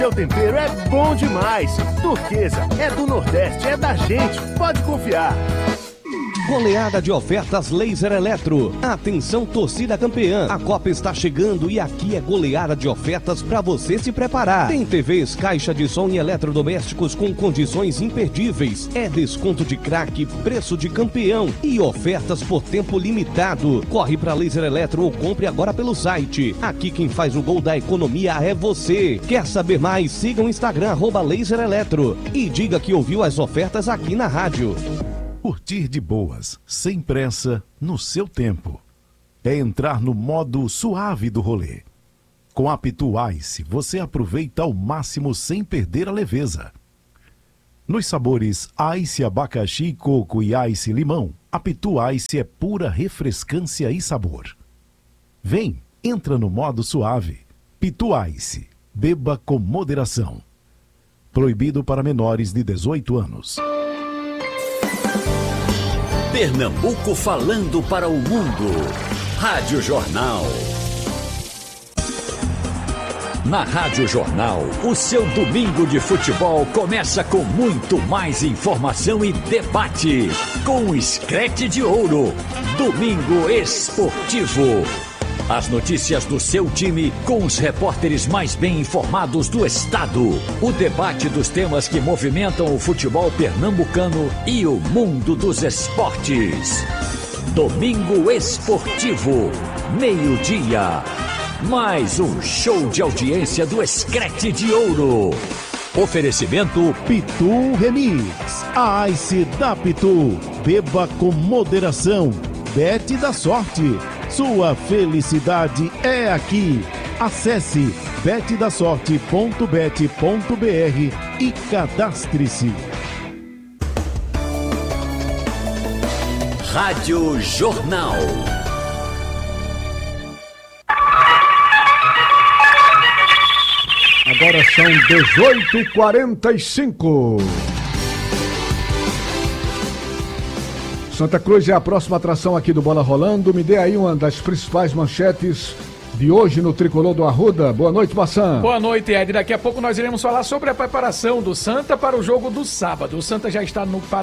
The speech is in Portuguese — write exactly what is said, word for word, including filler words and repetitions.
Seu tempero é bom demais. Turquesa é do Nordeste, é da gente. Pode confiar. Goleada de ofertas Laser Eletro. Atenção, torcida campeã. A Copa está chegando e aqui é goleada de ofertas para você se preparar. Tem T Vs, caixa de som e eletrodomésticos com condições imperdíveis. É desconto de craque, preço de campeão e ofertas por tempo limitado. Corre para Laser Eletro ou compre agora pelo site. Aqui quem faz o gol da economia é você. Quer saber mais? Siga o Instagram arroba Laser Eletro e diga que ouviu as ofertas aqui na rádio. Curtir de boas, sem pressa, no seu tempo. É entrar no modo suave do rolê. Com a Pitu Ice, você aproveita ao máximo sem perder a leveza. Nos sabores Ice abacaxi, coco e Ice limão, a Pitu Ice é pura refrescância e sabor. Vem, entra no modo suave. Pitu Ice, beba com moderação. Proibido para menores de dezoito anos. Pernambuco falando para o mundo. Rádio Jornal. Na Rádio Jornal, o seu domingo de futebol começa com muito mais informação e debate. Com o Screte de Ouro. Domingo Esportivo. As notícias do seu time com os repórteres mais bem informados do estado. O debate dos temas que movimentam o futebol pernambucano e o mundo dos esportes. Domingo Esportivo, meio-dia. Mais um show de audiência do Screte de Ouro. Oferecimento Pitu Remix. A Ice da Pitu. Beba com moderação. Bet da sorte. Sua felicidade é aqui. Acesse bet da sorte ponto bet ponto br e cadastre-se. Rádio Jornal. Agora são dezoito e quarenta e cinco. Santa Cruz é a próxima atração aqui do Bola Rolando. Me dê aí uma das principais manchetes de hoje no Tricolor do Arruda. Boa noite, Bassan. Boa noite, Ed. Daqui a pouco nós iremos falar sobre a preparação do Santa para o jogo do sábado. O Santa já está no